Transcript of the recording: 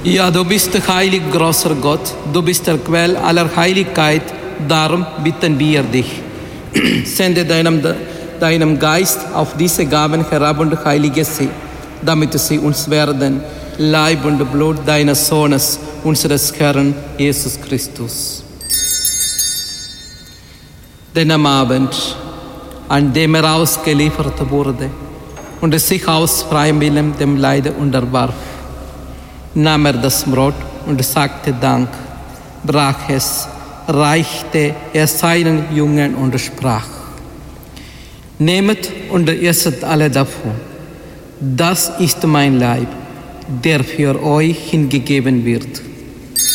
Ja, du bist der heilige, großer Gott. Du bist der Quell aller Heiligkeit. Darum bitten wir dich. Sende deinem Geist auf diese Gaben herab und heilige sie, damit sie uns werden, Leib und Blut deines Sohnes, unseres Herrn Jesus Christus. Denn am Abend, an dem ausgeliefert wurde und sich aus freiem Willen dem Leide unterwarf, nahm das Brot und sagte Dank, brach es, reichte es seinen Jüngern und sprach: Nehmet und esset alle davon. Das ist mein Leib, der für euch hingegeben wird.